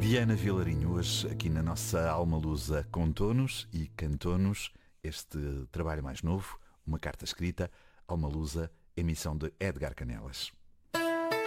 Diana Vilarinho, hoje aqui na nossa Alma Lusa, contou-nos e cantou-nos este trabalho mais novo, uma carta escrita, Alma Lusa, emissão de Edgar Canelas.